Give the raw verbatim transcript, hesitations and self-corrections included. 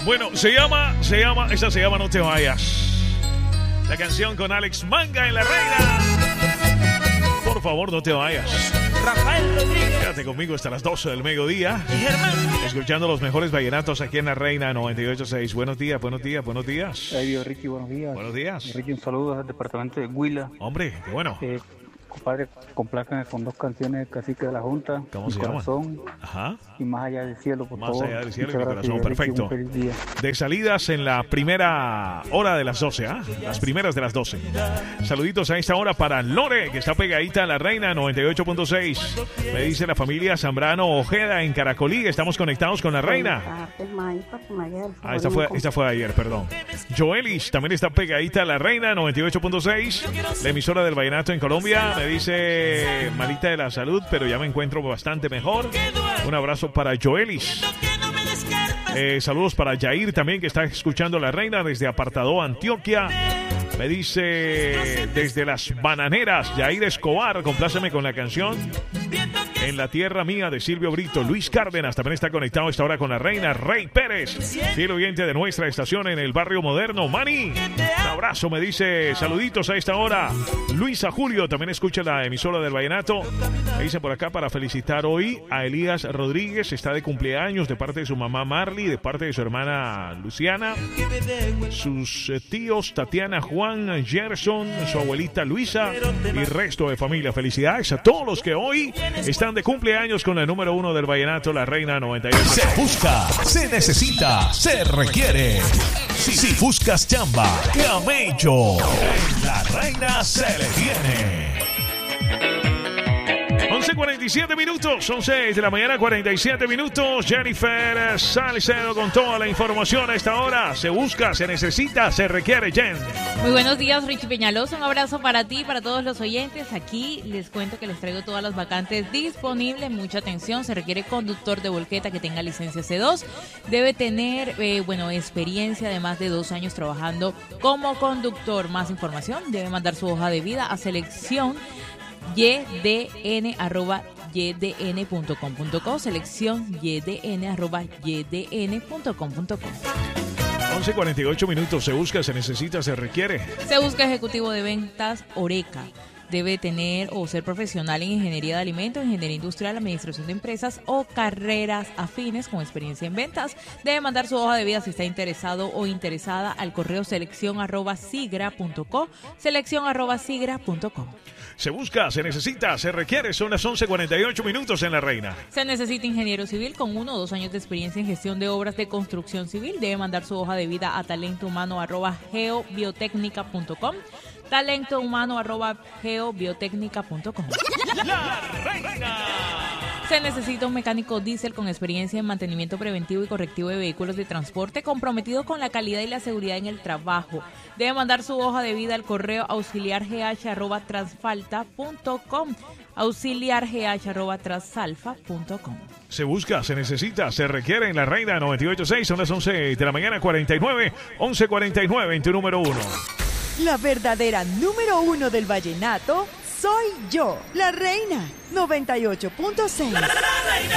Bueno, se llama, se llama, esta se llama No Te Vayas. La canción con Alex Manga en La Reina. Por favor, no te vayas. Rafael Rodríguez. Quédate conmigo hasta las doce del mediodía. Escuchando los mejores vallenatos aquí en La Reina noventa y ocho punto seis. Buenos días, buenos días, buenos días. Hey, Ricky, buenos días. Buenos días. Ricky, un saludo al departamento de Huila. Hombre, qué bueno. Eh, compadre, complázcame con dos canciones de Cacique de la Junta. ¿Cómo Mi se corazón, llama? Ajá. Y Más allá del cielo, por Más favor. allá del cielo y Muchas mi gracias, corazón, Ricky, perfecto. un feliz día. De salidas en la primera hora de las doce, ¿ah? ¿eh? Las primeras de las doce. Saluditos a esta hora para Lore, que está pegadita a La Reina noventa y ocho punto seis. Me dice la familia Zambrano Ojeda en Caracolí. Estamos conectados con La Reina. Ah, esta fue, esta fue ayer, perdón. Joelis también está pegadita a La Reina noventa y ocho punto seis. La emisora del vallenato en Colombia. Me dice malita de la salud, pero ya me encuentro bastante mejor. Un abrazo para Joelis. Eh, saludos para Jair también, que está escuchando La Reina desde Apartado, Antioquia. Me dice desde Las Bananeras, Jair Escobar, compláceme con la canción En la Tierra Mía de Silvio Brito. Luis Cárdenas también está conectado a esta hora con La Reina. Rey Pérez, fiel oyente de nuestra estación en el barrio moderno. Mani, un abrazo, me dice, saluditos a esta hora. Luisa Julio también escucha la emisora del vallenato. Me dice por acá para felicitar hoy a Elías Rodríguez, está de cumpleaños de parte de su mamá Marley, de parte de su hermana Luciana, sus eh, tíos Tatiana, Juan, Gerson, su abuelita Luisa y resto de familia. Felicidades a todos los que hoy están de cumpleaños con el número uno del vallenato, La Reina noventa y ocho. Se busca, se necesita, se requiere. Si, si buscas chamba, camello, en La Reina se le tiene. once cuarenta y siete minutos, once de la mañana, cuarenta y siete minutos. Jennifer Salcedo con toda la información a esta hora. Se busca, se necesita, se requiere, Jen. Muy buenos días, Richie Peñalosa. Un abrazo para ti y para todos los oyentes. Aquí les cuento que les traigo todas las vacantes disponibles. Mucha atención, se requiere conductor de volqueta que tenga licencia C dos. Debe tener, eh, bueno, experiencia de más de dos años trabajando como conductor. Más información, debe mandar su hoja de vida a selección ydn arroba ydn punto com punto co, selección ydn arroba ydn punto com punto co. once cuarenta y ocho minutos. Se busca, se necesita, se requiere. Se busca ejecutivo de ventas Oreca. Debe tener o ser profesional en ingeniería de alimentos, ingeniería industrial, administración de empresas o carreras afines con experiencia en ventas. Debe mandar su hoja de vida si está interesado o interesada al correo selección arroba sigra punto co, selección arroba sigra punto co. Se busca, se necesita, se requiere. Son las once cuarenta y ocho minutos en La Reina. Se necesita ingeniero civil con uno o dos años de experiencia en gestión de obras de construcción civil. Debe mandar su hoja de vida a talento humano arroba geobiotecnica punto com, talento humano arroba geobiotecnica punto com. La Reina. Se necesita un mecánico diésel con experiencia en mantenimiento preventivo y correctivo de vehículos de transporte, comprometido con la calidad y la seguridad en el trabajo. Debe mandar su hoja de vida al correo auxiliargh arroba transfalta punto com, auxiliargh arroba transalfa punto com. Se busca, se necesita, se requiere en La Reina noventa y ocho punto seis. Son las once de la mañana, cuarenta y nueve, once cuarenta y nueve en tu número uno. La verdadera número uno del vallenato soy yo, La Reina noventa y ocho punto seis.